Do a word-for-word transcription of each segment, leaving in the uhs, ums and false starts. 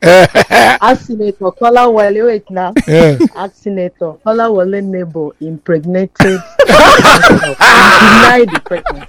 Ask Senator Kolawole, wait now. Yeah. Ask Senator Kolawole neighbor impregnated himself and denied the pregnancy.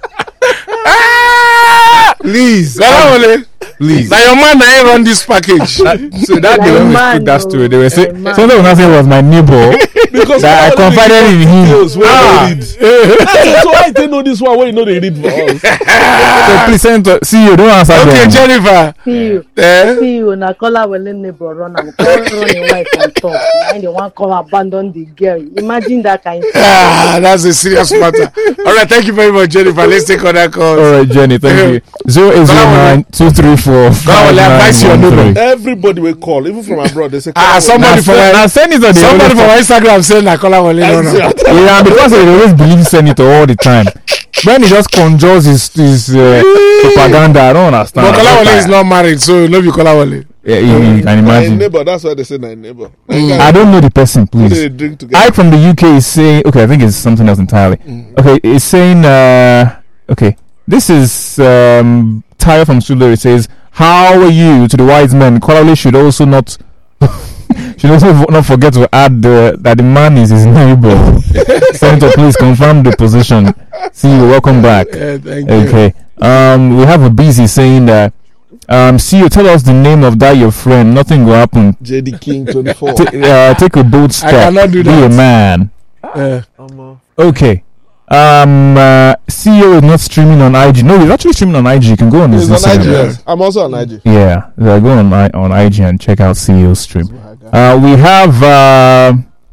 Please, Kolawole, please. now your man now run this package. That, so that Like they when we man, put that no. story, they were saying Like man. something was saying was my neighbor Because that I confided in him. Ah. That's why they know this one when you know they read for us. So please send to see you. Don't answer Okay, them. Jennifer. See you. Eh? See you. Na Kolawole neighbor run am. Call run him wife on top. And the one come abandon the girl. Imagine that kind of thing. Ah, that's a serious matter. All right, thank you very much, Jennifer. Let's take on that call. All right, Jenny. Thank you. Zero eight zero nine two three four five nine one three. Everybody will call, even from abroad. They say, Ah, somebody from Now send it on the somebody from other Instagram saying that Kolawole no no. Yeah, because they always believe senator all the time. When he just conjures his his uh, propaganda, I don't understand. But Kolawole is not married, so no be Kolawole. Yeah, you, you can My imagine. neighbor, that's why they say my neighbor. I don't know the person, When please. they drink together. Ike from the U K is saying, okay, I think it's something else entirely. Mm. Okay, it's saying, uh, okay, this is um, Tyre from Sulu. It says, how are you to the wise men? Kolawole should also not should also not forget to add the, that the man is his neighbor. Senator, please confirm the position. See you. Welcome back. Yeah, thank you. Okay. Um, we have a busy saying that. Um, see you. Tell us the name of that your friend. Nothing will happen. J D King twenty-four. T- uh, take a bold step. cannot do Be that. a man. Uh, Okay. Um, uh, C E O is not streaming on I G. No, he's actually streaming on I G. You can go on his He's on I G. Instagram. Yes. I'm also on I G. Yeah, uh, go on I- on I G and check out C E O's stream. Uh, we have uh,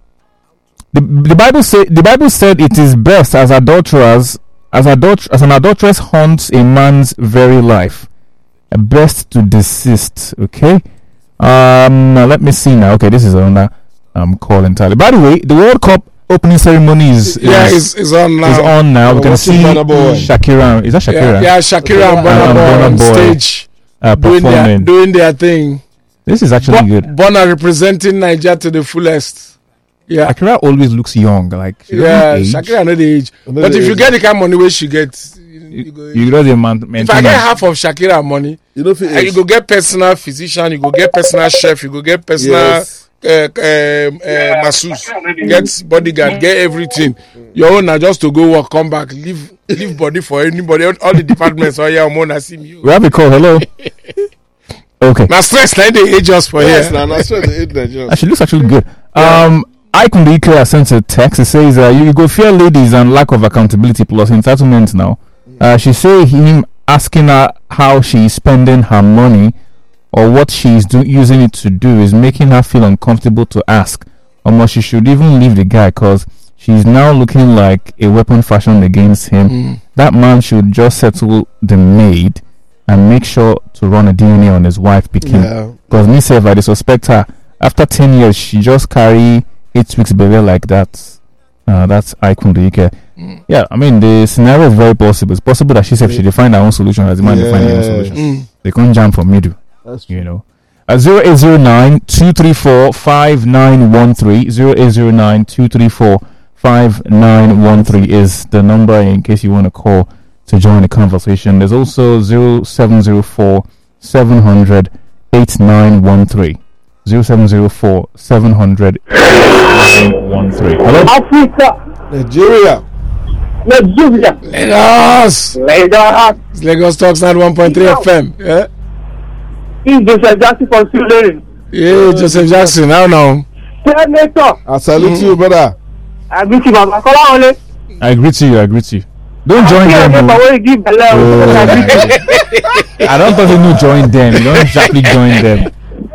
the the Bible say the Bible said it is best as adulterers as adult as an adulteress haunts a man's very life. Uh, best to desist. Okay. Um, now let me see now. Okay, this is another um call entirely. By the way, the World Cup opening ceremony is yeah, is, it's, it's on now. is on now. We're We can watching see Burna Boy. Shakira. Is that Shakira? Yeah, yeah, Shakira and And Burna Boy Burna on Boy. stage Uh, doing their, performing. doing their thing. This is actually Bo- good. Burna representing Nigeria to the fullest. Yeah, Shakira always looks young. Like she yeah, doesn't age. Shakira know the age. know But the if you age. get the kind of money where she gets, you, you You, go, you know the man. if I get half of Shakira money, You know, if it uh, you is. go get personal physician, you go get personal chef, you go get personal Yes. uh, um, uh, masseuse, get bodyguard, get everything. Your own are just to go work, come back, leave leave body for anybody. All, all the departments. Oh yeah, I'm on. I see you. We have a call. Hello. Okay. Now stress, like they age us for Yes, here. now, now, straight the eight Nigerians. Actually, looks actually good. Um, Icon the E K has sent a text. It says, uh, "You go fear ladies and lack of accountability plus entitlement." Now, uh, she say him asking her how she is spending her money or what she is do- using it to do is making her feel uncomfortable to ask. Almost she should even leave the guy because she's now looking like a weapon fashioned against him. Mm. That man should just settle the maid and make sure to run a D N A on his wife Pikin. Yeah. Because me say if I suspect her after ten years she just carry eight weeks baby like that. Uh, that's Icon the U K. Mm. Yeah, I mean the scenario is very possible. It's possible that she said she define her own solution as the man define their own Yes. solution. Mm. They can't jump from middle, That's true. you know. Uh, zero eight zero nine two three four five nine one three zero eight zero nine two three four five nine one three is the number in case you want to call to join the conversation. There's also zero seven zero four seven hundred eight nine one three zero seven zero four seven hundred eight nine one three. Hello. Africa, Nigeria. Nigeria, Lagos. Lagos. It's Lagos Talks ninety one point three F M. Yeah. This is Joseph Jackson from Sulu. Yeah, Joseph Jackson. How now? Senator, I salute you, brother. I greet you, Mama Kolawole. I agree to you. I agree to you. Don't join Yeah, them. but oh. when you give belle, I greet you. I don't think you no join them. You don't exactly join them.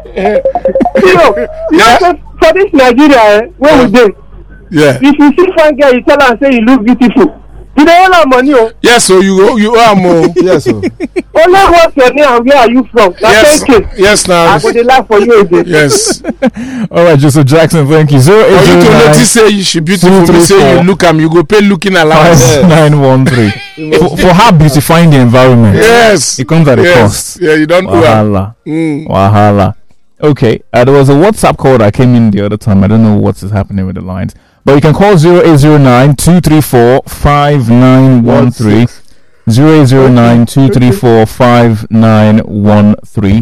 You know, you know, so for this Nigeria, eh, where we dey? Yeah. If you see fine girl, you tell her say you look beautiful. You don't owe her money, oh. Yes, so you go, you are more. Yes, sir. Only what's your name and where are you from? Yes. That's ten K. Yes, now. I go dey laugh for you again. Yes. All right, Joseph Jackson. Thank you. Zero For eight you to zero nine notice say you should beautiful, two, me three, say four. you look am, you go pay looking allowance. five nine one three for, for her beautifying the environment. Yes. It comes at a Yes. cost. Yeah, you don't do that. Wahala. Mm. Wahala. Okay, uh, there was a WhatsApp call that came in the other time. I don't know what is happening with the lines. But you can call zero eight zero nine two three four five nine one three zero eight zero nine two three four five nine one three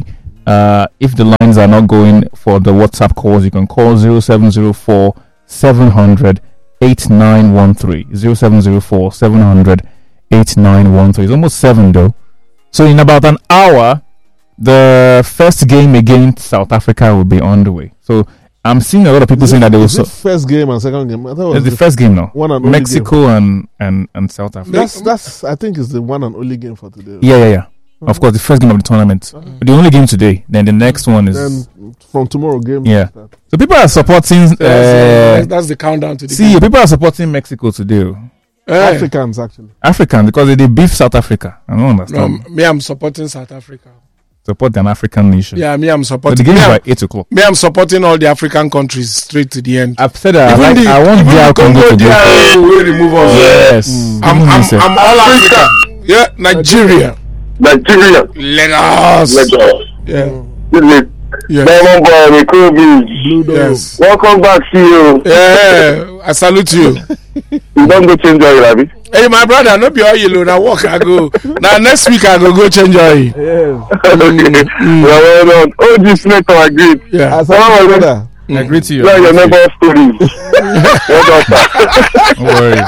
Uh, if the lines are not going for the WhatsApp calls, you can call zero seven zero four seven hundred eight nine one three. zero seven zero four seven hundred eight nine one three. It's almost seven though. So in about an hour, the first game against South Africa will be on the way. So I'm seeing a lot of people Is saying it- that they will. is it So, first game and second game. I thought it it's was the first game now. one and only Mexico and, and and South Africa. That's that's. I think it's the one and only game for today. Yeah, yeah, yeah. Of course, the first game of the tournament. But the only game today. Then the next one is. Then from tomorrow game. Yeah. So people are supporting. So that's, Uh, that's the countdown to the see, game. people are supporting Mexico today. Eh, Africans actually. African because they, they beef South Africa. I don't no, understand. me, I'm supporting South Africa. Support an African nation. Yeah, me, I'm But the supporting. game Me, is I'm, by eight o'clock. me, I'm supporting all the African countries straight to the end. I've said that I, Even like, the- I want even D R the Congo to D go. R will remove us. Yes. I'm, Even I'm, me, sir. I'm all Africa. Yeah, Nigeria. Nigeria. Lagos. Lagos. Yeah. This is Yes. Diamond Boy, the Cool Beach. Blue Dog. Yes. Welcome back, C E O. Yeah, I salute you. You don't go change your Rabi. Hey, my brother, no be all yellow. Now walk, I go. Now next week I go go change oil. Yes. Okay. Well, well done. Oh, this next one agreed. Yeah. As a brother. I agree to you. Tell your neighbor stories. Well done, sir. Don't worry.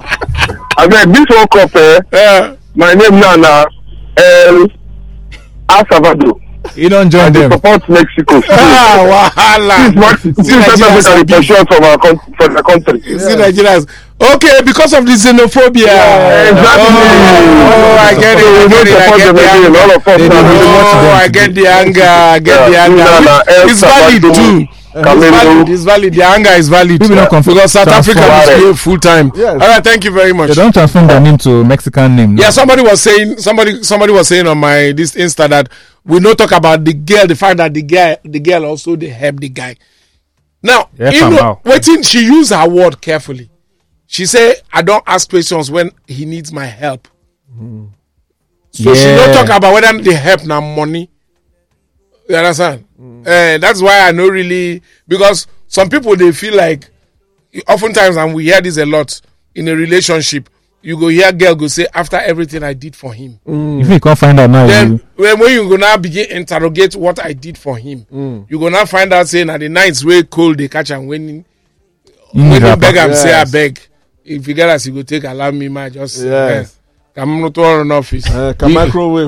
I mean, this World Cup, eh, Yeah. my name now now El Salvador. You don't join I dey them. support Mexico. Ah, wahala. What? See See, South Nigerians Africa are is beef. short from our country, from the country. See Nigerians. Okay, because of the xenophobia. Exactly. Oh, I get it. So I we get don't it. I support get them the again. anger. All of us They now, don't we really dey watch Oh, them I get the anger. I get the Yeah, anger. Lula, El It's valid Salvador, too. It's Cameroon. valid. It's valid. The anger is valid. People don't confuse- Because South Africa transform. is here full time. Yes. All right. Thank you very much. They don't transform their name to Mexican name. No. Yeah, somebody was saying somebody somebody was saying on my this Insta that we no talk about the girl, the fact that the girl the girl also they help the guy. Now, Yeah, you fam, know, how? waiting, she used her word carefully. She said, I don't ask questions when he needs my help. So she Yeah. don't talk about whether the help now money. You understand? Eh, that's why I know really because some people they feel like oftentimes, and we hear this a lot in a relationship, you go hear girl go say after everything I did for him. If you can't find out now, Then you, when, when you go now begin interrogate what I did for him, you go now find out saying at the nights way cold they catch and when you need when you rapper. beg am say I Yes. beg. If you get us, you go take allow me my just Yes. eh, come not to run office. Uh, can microwave.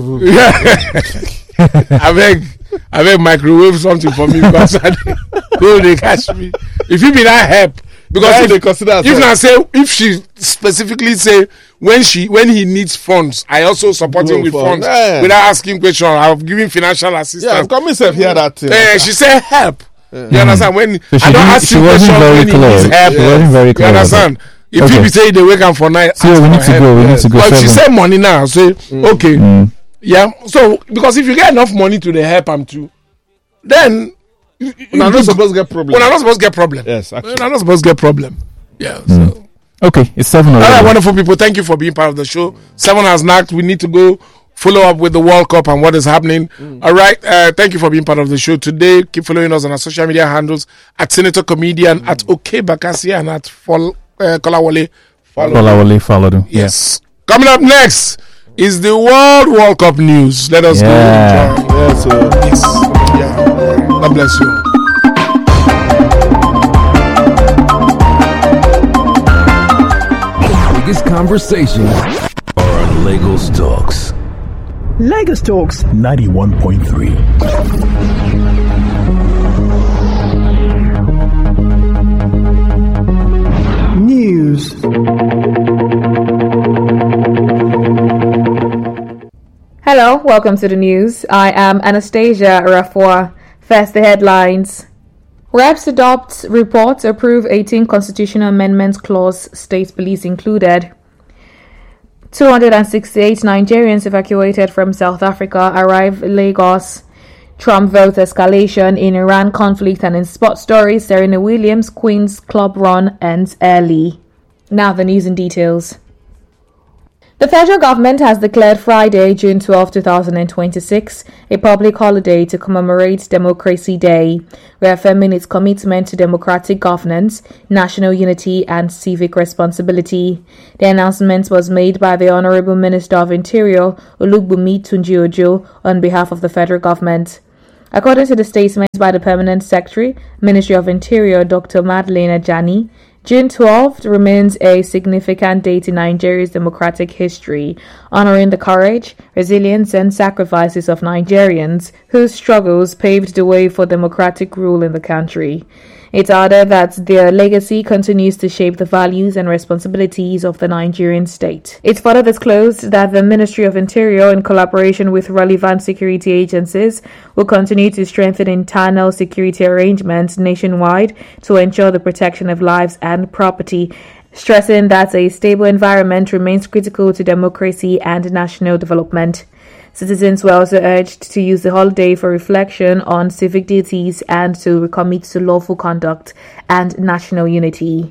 I beg, I beg microwave something for me because I cold they catch me. If you be that help because Why if, they consider if herself? now say if she specifically say when she when he needs funds, I also support him Go with for- funds yeah. without asking questions. I've given financial Yeah, assistance. come myself hear that thing. Eh, she said help. You understand? When So she I don't didn't- ask she you wasn't questions very when he clear. needs help. She wasn't very clear You about understand? If Okay. people say they wake up for night, So ask we for need to help. go. We need to go. But she seven. said money now. Say okay, Mm. yeah. So because if you get enough money to the help am too, then you, you, We're you not supposed to get problem. We're not supposed to get problem. Yes, We're actually. not supposed to get problem. Yeah. So. Okay, it's seven All right, already. wonderful people. Thank you for being part of the show. Seven has knocked. We need to go follow up with the World Cup and what is happening. All right. Uh, thank you for being part of the show today. Keep following us on our social media handles at Senator Comedian, at OK Bakasi, and at Fol- uh, Kolawole. Follow. Kolawole followed him. Yes. Coming up next is the World World Cup news. Let us Yeah. go. Enjoy. Yeah, so Yes. Yeah. God bless you. Biggest conversations are on Lagos Talks. Lagos Talks ninety-one point three. News. Hello, welcome to the news. I am Anastasia Rafua. First, the headlines. Reps adopt report approve eighteen constitutional amendments clause, state police included. two hundred sixty-eight Nigerians evacuated from South Africa arrive Lagos. Trump vote escalation in Iran conflict, and in sports stories, Serena Williams Queen's Club run ends early. Now the news in details. The federal government has declared Friday, June twelfth, twenty twenty-six, a public holiday to commemorate Democracy Day, reaffirming its commitment to democratic governance, national unity, and civic responsibility. The announcement was made by the Honorable Minister of Interior, Olugbumi Tunji Ojo, on behalf of the federal government. According to the statement by the Permanent Secretary, Ministry of Interior, Doctor Madeleine Ajani, June twelfth remains a significant date in Nigeria's democratic history, honoring the courage, resilience, and sacrifices of Nigerians whose struggles paved the way for democratic rule in the country. It added that their legacy continues to shape the values and responsibilities of the Nigerian state. It further disclosed that the Ministry of Interior, in collaboration with relevant security agencies, will continue to strengthen internal security arrangements nationwide to ensure the protection of lives and property, stressing that a stable environment remains critical to democracy and national development. Citizens were also urged to use the holiday for reflection on civic duties and to recommit to lawful conduct and national unity.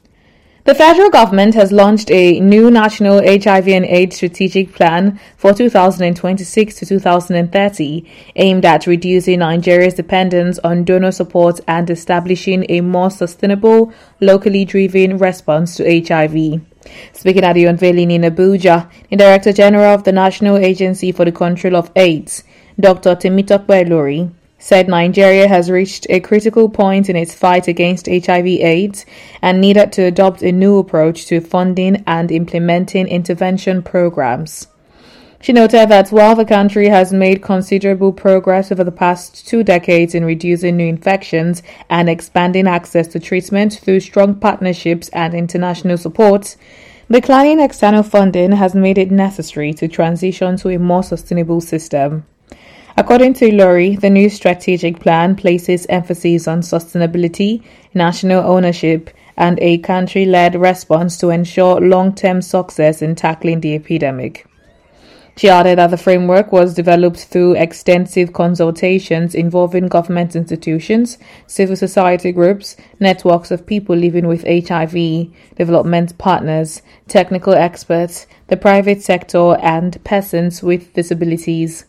The federal government has launched a new national H I V and AIDS strategic plan for two thousand twenty-six to two thousand thirty, aimed at reducing Nigeria's dependence on donor support and establishing a more sustainable, locally driven response to H I V. Speaking at the unveiling in Abuja, the Director General of the National Agency for the Control of AIDS, Doctor Temitope Ilori, said Nigeria has reached a critical point in its fight against H I V AIDS and needed to adopt a new approach to funding and implementing intervention programs. She noted that while the country has made considerable progress over the past two decades in reducing new infections and expanding access to treatment through strong partnerships and international support, declining external funding has made it necessary to transition to a more sustainable system. According to Ilori, the new strategic plan places emphasis on sustainability, national ownership, and a country-led response to ensure long-term success in tackling the epidemic. She added that the framework was developed through extensive consultations involving government institutions, civil society groups, networks of people living with H I V, development partners, technical experts, the private sector, and persons with disabilities.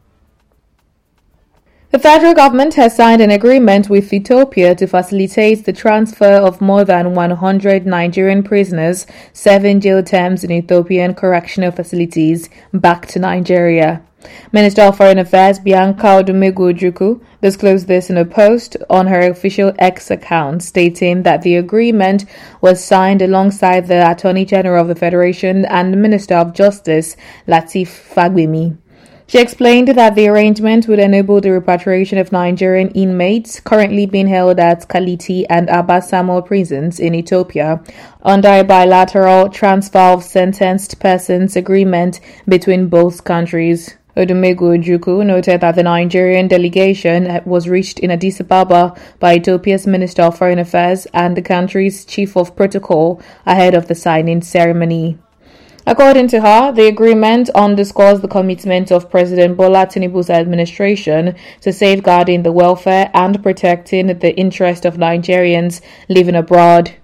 The federal government has signed an agreement with Ethiopia to facilitate the transfer of more than one hundred Nigerian prisoners serving jail terms in Ethiopian correctional facilities back to Nigeria. Minister of Foreign Affairs Bianca Odumegwu Ojukwu disclosed this in a post on her official X account, stating that the agreement was signed alongside the Attorney General of the Federation and the Minister of Justice, Lateef Fagbemi. She explained that the arrangement would enable the repatriation of Nigerian inmates currently being held at Kaliti and Abba Samuel prisons in Ethiopia under a bilateral transfer of sentenced persons agreement between both countries. Odumegwu Ojukwu noted that the Nigerian delegation was reached in Addis Ababa by Ethiopia's Minister of Foreign Affairs and the country's Chief of Protocol ahead of the signing ceremony. According to her, the agreement underscores the commitment of President Bola Tinubu's administration to safeguarding the welfare and protecting the interest of Nigerians living abroad.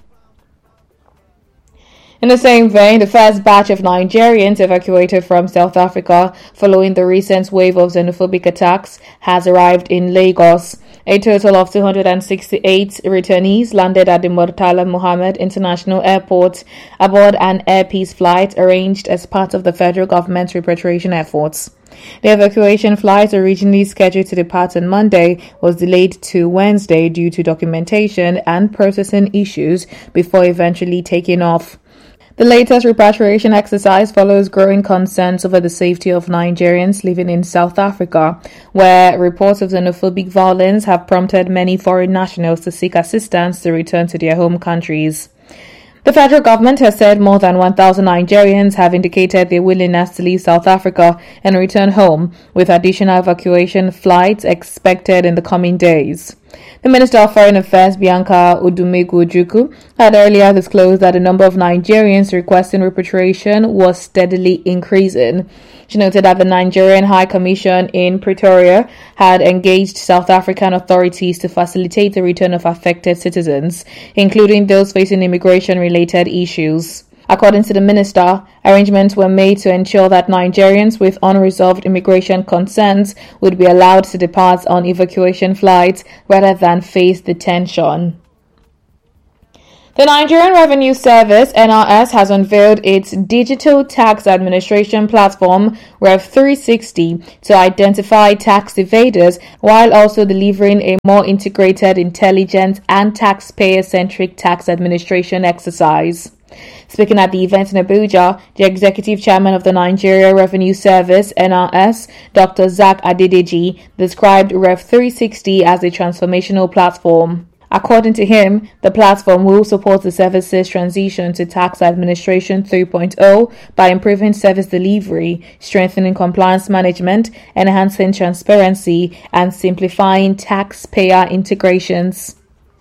In the same vein, the first batch of Nigerians evacuated from South Africa following the recent wave of xenophobic attacks has arrived in Lagos. A total of two hundred sixty-eight returnees landed at the Murtala Mohammed International Airport aboard an Air Peace flight arranged as part of the federal government's repatriation efforts. The evacuation flight, originally scheduled to depart on Monday, was delayed to Wednesday due to documentation and processing issues before eventually taking off. The latest repatriation exercise follows growing concerns over the safety of Nigerians living in South Africa, where reports of xenophobic violence have prompted many foreign nationals to seek assistance to return to their home countries. The federal government has said more than one thousand Nigerians have indicated their willingness to leave South Africa and return home, with additional evacuation flights expected in the coming days. The Minister of Foreign Affairs, Bianca Odumegwu Ojukwu, had earlier disclosed that the number of Nigerians requesting repatriation was steadily increasing. She noted that the Nigerian High Commission in Pretoria had engaged South African authorities to facilitate the return of affected citizens, including those facing immigration-related issues. According to the minister, arrangements were made to ensure that Nigerians with unresolved immigration concerns would be allowed to depart on evacuation flights rather than face detention. The Nigerian Revenue Service (N R S) has unveiled its digital tax administration platform Rev three sixty to identify tax evaders while also delivering a more integrated, intelligent and taxpayer-centric tax administration exercise. Speaking at the event in Abuja, the executive chairman of the Nigeria Revenue Service (N R S), Doctor Zach Adedeji, described Rev three sixty as a transformational platform. According to him, the platform will support the service's transition to Tax Administration three point oh by improving service delivery, strengthening compliance management, enhancing transparency, and simplifying taxpayer integrations.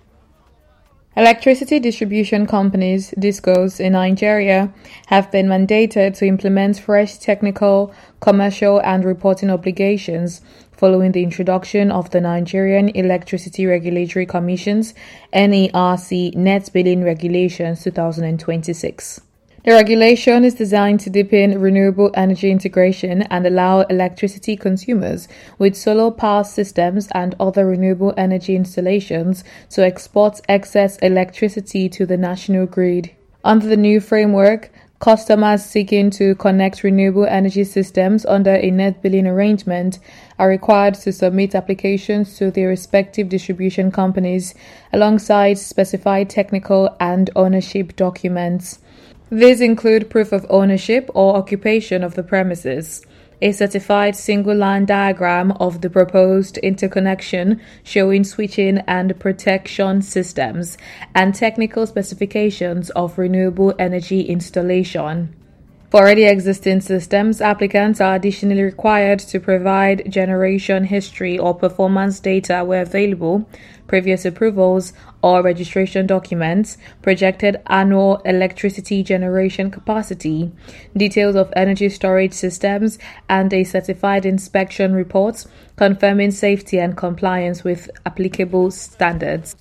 Electricity distribution companies, DISCOs, in Nigeria have been mandated to implement fresh technical, commercial, and reporting obligations following the introduction of the Nigerian Electricity Regulatory Commission's N E R C Net Billing Regulations twenty twenty-six. The regulation is designed to deepen renewable energy integration and allow electricity consumers with solar power systems and other renewable energy installations to export excess electricity to the national grid. Under the new framework, customers seeking to connect renewable energy systems under a net billing arrangement are required to submit applications to their respective distribution companies alongside specified technical and ownership documents. These include proof of ownership or occupation of the premises, a certified single-line diagram of the proposed interconnection showing switching and protection systems, and technical specifications of renewable energy installation. For already existing systems, applicants are additionally required to provide generation history or performance data where available, previous approvals or registration documents, projected annual electricity generation capacity, details of energy storage systems, and a certified inspection report confirming safety and compliance with applicable standards.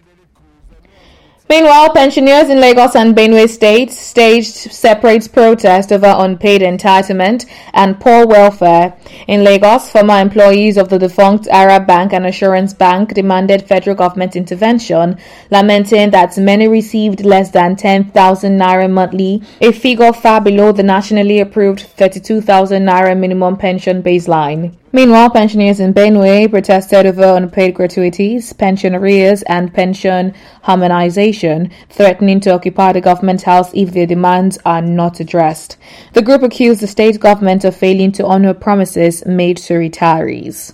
Meanwhile, pensioners in Lagos and Benue states staged separate protest over unpaid entitlement and poor welfare. In Lagos, former employees of the defunct Arab Bank and Assurance Bank demanded federal government intervention, lamenting that many received less than ten thousand naira monthly, a figure far below the nationally approved thirty-two thousand naira minimum pension baseline. Meanwhile, pensioners in Benue protested over unpaid gratuities, pension arrears, and pension harmonization, threatening to occupy the government house if their demands are not addressed. The group accused the state government of failing to honor promises made to retirees.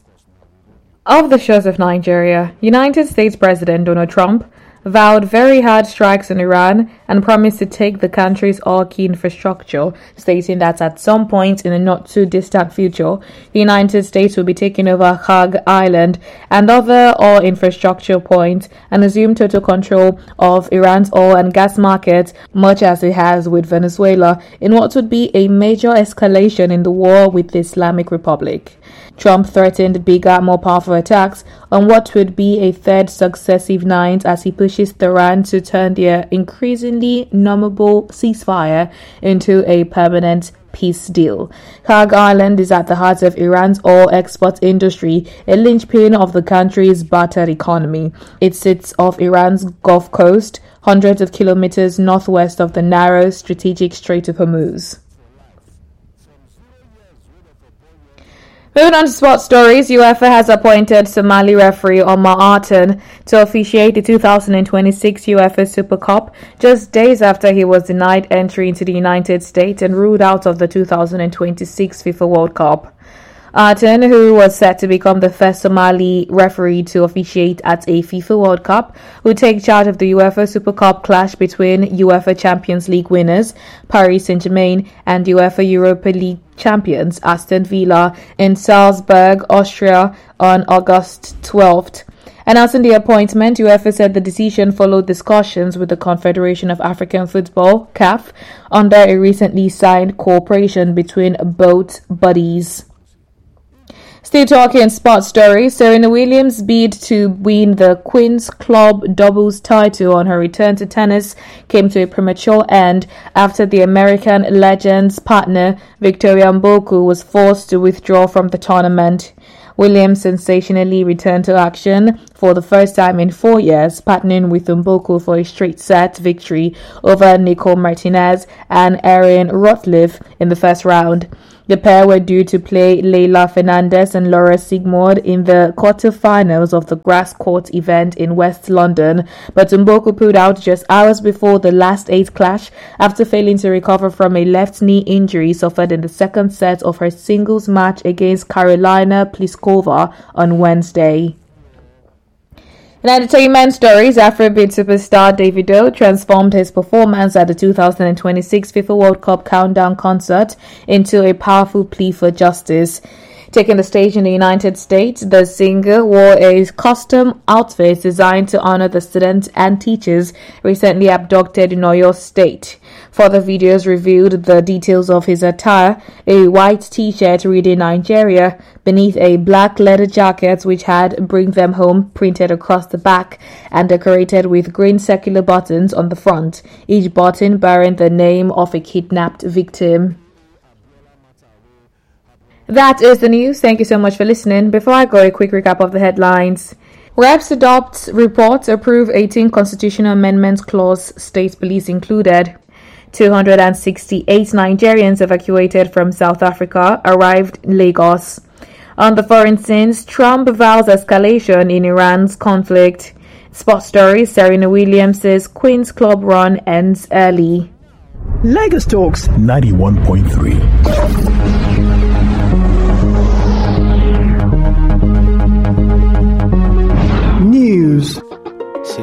Of the shores of Nigeria, United States President Donald Trump vowed very hard strikes on Iran and promised to take the country's oil key infrastructure, stating that at some point in the not-too-distant future, the United States will be taking over Kharg Island and other oil infrastructure points and assume total control of Iran's oil and gas markets, much as it has with Venezuela, in what would be a major escalation in the war with the Islamic Republic. Trump threatened bigger, more powerful attacks on what would be a third successive night as he pushes Tehran to turn their increasingly numbable ceasefire into a permanent peace deal. Kharg Island is at the heart of Iran's oil export industry, a linchpin of the country's battered economy. It sits off Iran's Gulf Coast, hundreds of kilometers northwest of the narrow strategic Strait of Hormuz. Moving on to sports stories, UEFA has appointed Somali referee Omar Artan to officiate the two thousand twenty-six UEFA Super Cup just days after he was denied entry into the United States and ruled out of the two thousand twenty-six FIFA World Cup. Artan, who was set to become the first Somali referee to officiate at a FIFA World Cup, will take charge of the UEFA Super Cup clash between UEFA Champions League winners Paris Saint-Germain and UEFA Europa League champions Aston Villa in Salzburg, Austria on August twelfth. Announcing the appointment, UEFA said the decision followed discussions with the Confederation of African Football, C A F, under a recently signed cooperation between both bodies. Still talking sports stories, Serena Williams' bid to win the Queen's Club doubles title on her return to tennis came to a premature end after the American legend's partner, Victoria Mboku, was forced to withdraw from the tournament. Williams sensationally returned to action for the first time in four years, partnering with Mboko for a straight set victory over Nico Martinez and Erin Rotliff in the first round. The pair were due to play Leila Fernandez and Laura Sigmund in the quarterfinals of the grass court event in West London, but Mboko pulled out just hours before the last eight clash after failing to recover from a left knee injury suffered in the second set of her singles match against Karolina Pliskova on Wednesday. In entertainment stories, Afrobeat superstar Davido transformed his performance at the two thousand twenty-six FIFA World Cup Countdown concert into a powerful plea for justice. Taking the stage in the United States, the singer wore a custom outfit designed to honor the students and teachers recently abducted in Oyo State. Further videos revealed the details of his attire: a white t-shirt reading Nigeria beneath a black leather jacket which had "Bring Them Home" printed across the back and decorated with green circular buttons on the front, each button bearing the name of a kidnapped victim. That is the news. Thank you so much for listening. Before I go, a quick recap of the headlines. Reps adopt report approve eighteen constitutional amendments clause, state police included. two hundred sixty-eight Nigerians evacuated from South Africa arrived in Lagos. On the foreign scenes, Trump vows escalation in Iran's conflict. Sports stories, Serena Williams says Queen's Club run ends early. Lagos Talks ninety-one point three